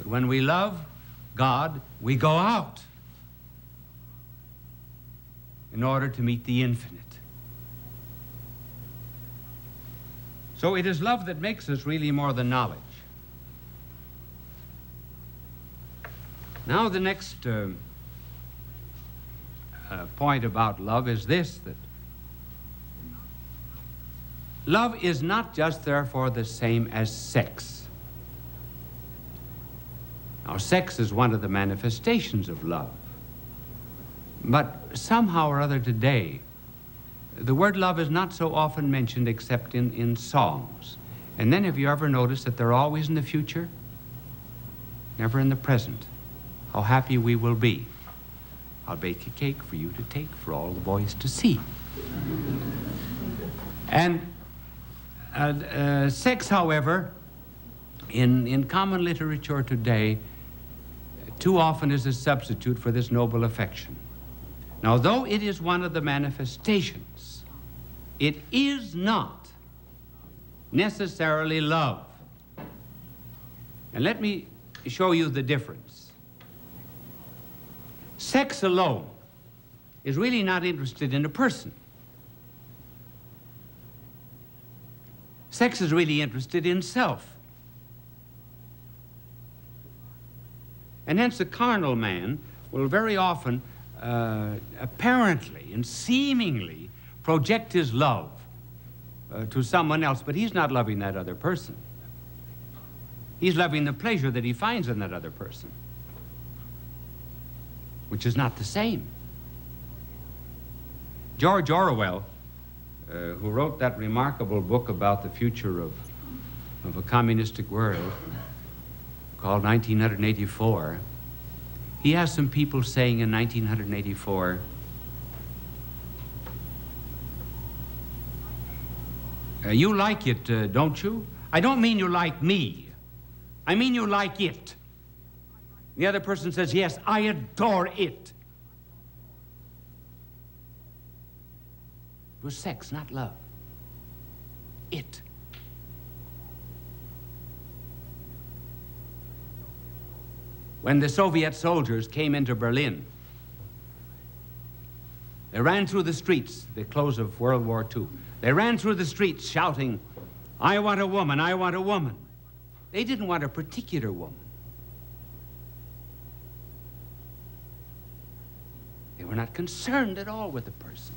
But when we love God, we go out in order to meet the infinite. So it is love that makes us really more than knowledge. Now the next point about love is this, that love is not just therefore the same as sex. Now, sex is one of the manifestations of love. But somehow or other today, the word love is not so often mentioned except in songs. And then have you ever noticed that they're always in the future? Never in the present. How happy we will be. I'll bake a cake for you to take for all the boys to see. And sex, however, in common literature today, too often is a substitute for this noble affection. Now, though it is one of the manifestations, it is not necessarily love. And let me show you the difference. Sex alone is really not interested in a person. Sex is really interested in self. And hence the carnal man will very often apparently and seemingly project his love to someone else, but he's not loving that other person. He's loving the pleasure that he finds in that other person, which is not the same. George Orwell, who wrote that remarkable book about the future of a communistic world called 1984, he has some people saying in 1984, you like it, don't you? I don't mean you like me. I mean you like it. The other person says, yes, I adore it. It was sex, not love. It. When the Soviet soldiers came into Berlin, they ran through the streets, the close of World War II. They ran through the streets shouting, I want a woman, I want a woman. They didn't want a particular woman. They were not concerned at all with the person.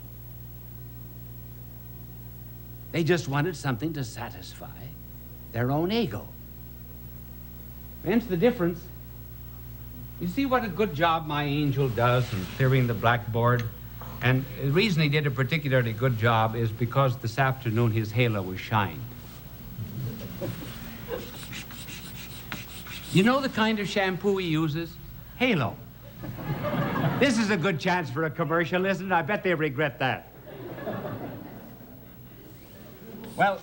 They just wanted something to satisfy their own ego. Hence the difference. You see what a good job my angel does in clearing the blackboard? And the reason he did a particularly good job is because this afternoon his halo was shined. You know the kind of shampoo he uses? Halo. This is a good chance for a commercial, isn't it? I bet they regret that. Well,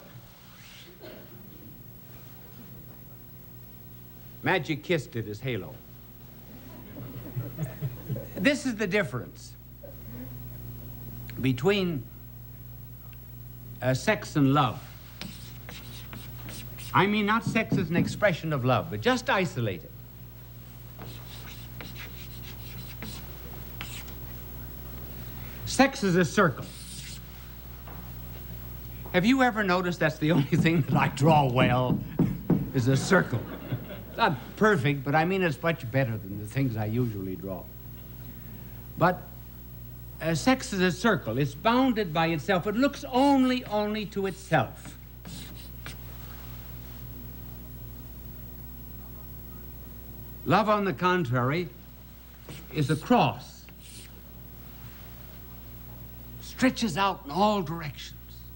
Magic Kiss did his halo. This is the difference between sex and love. I mean, not sex as an expression of love, but just isolate it. Sex is a circle. Have you ever noticed that's the only thing that I draw well, is a circle? It's not perfect, but I mean it's much better than the things I usually draw. But sex is a circle. It's bounded by itself. It looks only to itself. Love, on the contrary, is a cross. Stretches out in all directions.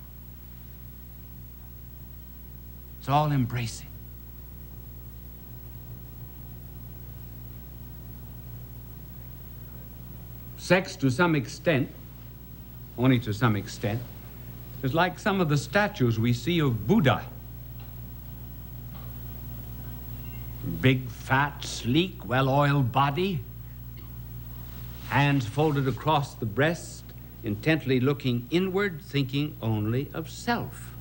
It's all embracing. Sex, to some extent, only to some extent, is like some of the statues we see of Buddha. Big, fat, sleek, well-oiled body, hands folded across the breast, intently looking inward, thinking only of self.